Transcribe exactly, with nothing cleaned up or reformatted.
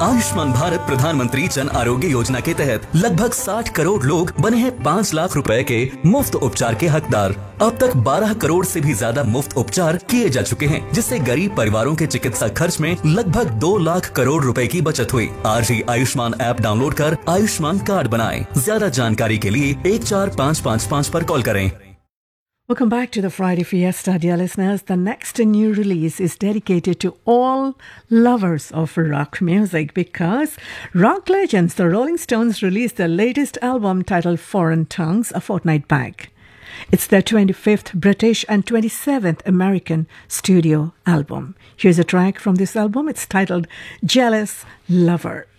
आयुष्मान भारत प्रधानमंत्री जन आरोग्य योजना के तहत लगभग साठ करोड़ लोग बने हैं पाँच लाख रुपए के मुफ्त उपचार के हकदार। अब तक बारह करोड़ से भी ज्यादा मुफ्त उपचार किए जा चुके हैं, जिससे गरीब परिवारों के चिकित्सा खर्च में लगभग दो लाख करोड़ रुपए की बचत हुई। आज ही आयुष्मान ऐप डाउनलोड कर आयुष्मान कार्ड बनाएं। ज्यादा जानकारी के लिए एक चार पाँच पाँच पाँच पर कॉल करें। Welcome back to the Friday Fiesta, dear listeners. The next new release is dedicated to all lovers of rock music because rock legends, the Rolling Stones, released their latest album titled Foreign Tongues a fortnight back. It's their twenty-fifth British and twenty-seventh American studio album. Here's a track from this album. It's titled Jealous Lover.